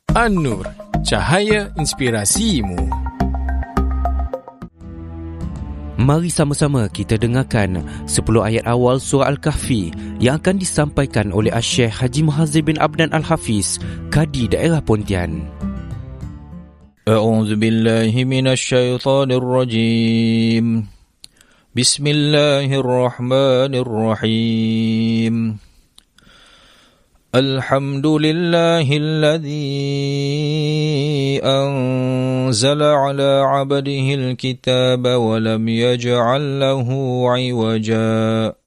An-Nur, cahaya inspirasimu. Mari sama-sama kita dengarkan 10 ayat awal surah Al-Kahfi yang akan disampaikan oleh Syekh Haji Muhazir bin Abdan Al-Hafiz, Kadi Daerah Pontian. A'udzu billahi minasy syaithanir rajim. Bismillahirrahmanirrahim. Alhamdulillahilladzi anzala ala 'abdihi al-kitaba wa lam yaj'al lahu 'iwaja.